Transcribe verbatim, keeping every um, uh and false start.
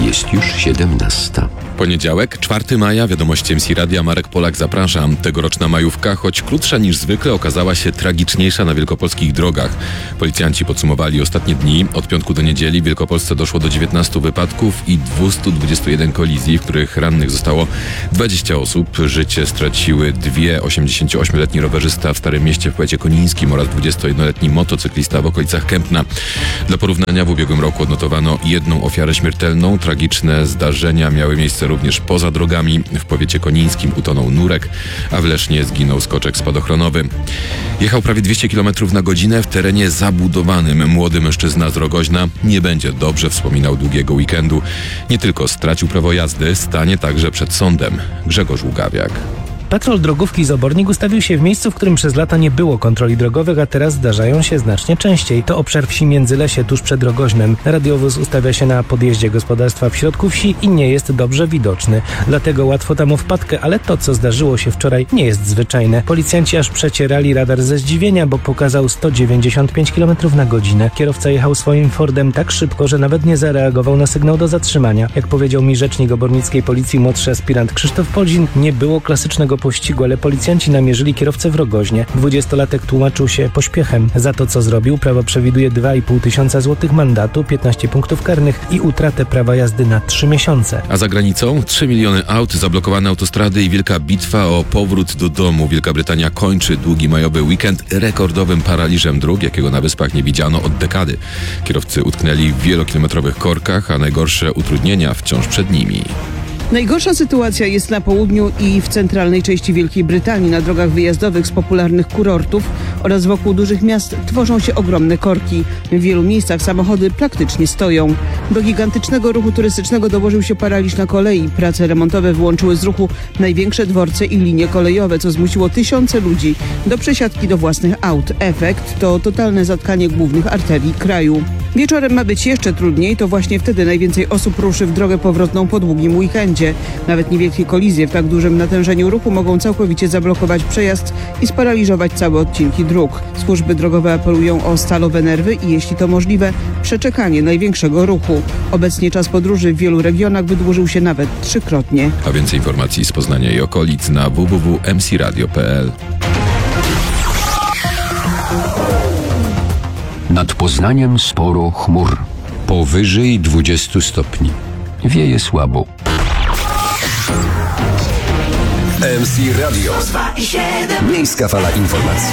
Jest już siedemnasta. Poniedziałek, czwartego maja, wiadomości M C Radia, Marek Polak, zapraszam. Tegoroczna majówka, choć krótsza niż zwykle, okazała się tragiczniejsza na wielkopolskich drogach. Policjanci podsumowali ostatnie dni. Od piątku do niedzieli w Wielkopolsce doszło do dziewiętnastu wypadków i dwieście dwadzieścia jeden kolizji, w których rannych zostało dwadzieścia osób. Życie straciły dwie osiemdziesięcioośmioletni rowerzysta w Starym Mieście w powiecie konińskim oraz dwudziestojednoletni motocyklista w okolicach Kępna. Dla porównania w ubiegłym roku odnotowano jedną ofiarę śmiertelną. Tragiczne zdarzenia miały miejsce również poza drogami. W powiecie konińskim utonął Nurek, a w Lesznie zginął skoczek spadochronowy. Jechał prawie dwieście kilometrów na godzinę w terenie zabudowanym. Młody mężczyzna z Rogoźna. Nie będzie dobrze, wspominał długiego weekendu. Nie tylko stracił prawo jazdy, stanie także przed sądem. Grzegorz Ługawiak. Patrol drogówki z Obornik ustawił się w miejscu, w którym przez lata nie było kontroli drogowych, a teraz zdarzają się znacznie częściej. To obszar wsi Międzylesie, tuż przed Rogoźnem. Radiowóz ustawia się na podjeździe gospodarstwa w środku wsi i nie jest dobrze widoczny. Dlatego łatwo tam o wpadkę, ale to, co zdarzyło się wczoraj, nie jest zwyczajne. Policjanci aż przecierali radar ze zdziwienia, bo pokazał sto dziewięćdziesiąt pięć kilometrów na godzinę. Kierowca jechał swoim Fordem tak szybko, że nawet nie zareagował na sygnał do zatrzymania. Jak powiedział mi rzecznik obornickiej policji, młodszy aspirant Krzysztof Polzin, nie było klasycznego pościgu, ale policjanci namierzyli kierowcę w Rogoźnie. Dwudziestolatek tłumaczył się pośpiechem. Za to, co zrobił, prawo przewiduje dwa i pół tysiąca złotych mandatu, piętnaście punktów karnych i utratę prawa jazdy na trzy miesiące. A za granicą trzy miliony aut, zablokowane autostrady i wielka bitwa o powrót do domu. Wielka Brytania kończy długi majowy weekend rekordowym paraliżem dróg, jakiego na Wyspach nie widziano od dekady. Kierowcy utknęli w wielokilometrowych korkach, a najgorsze utrudnienia wciąż przed nimi. Najgorsza sytuacja jest na południu i w centralnej części Wielkiej Brytanii. Na drogach wyjazdowych z popularnych kurortów oraz wokół dużych miast tworzą się ogromne korki. W wielu miejscach samochody praktycznie stoją. Do gigantycznego ruchu turystycznego dołożył się paraliż na kolei. Prace remontowe wyłączyły z ruchu największe dworce i linie kolejowe, co zmusiło tysiące ludzi do przesiadki do własnych aut. Efekt to totalne zatkanie głównych arterii kraju. Wieczorem ma być jeszcze trudniej, to właśnie wtedy najwięcej osób ruszy w drogę powrotną po długim weekendzie. Nawet niewielkie kolizje w tak dużym natężeniu ruchu mogą całkowicie zablokować przejazd i sparaliżować całe odcinki dróg. Służby drogowe apelują o stalowe nerwy i, jeśli to możliwe, przeczekanie największego ruchu. Obecnie czas podróży w wielu regionach wydłużył się nawet trzykrotnie. A więcej informacji z Poznania i okolic na w w w kropka m c radio kropka p l. Nad Poznaniem sporo chmur. Powyżej dwudziestu stopni. Wieje słabo. M C Radio. Miejska fala informacji.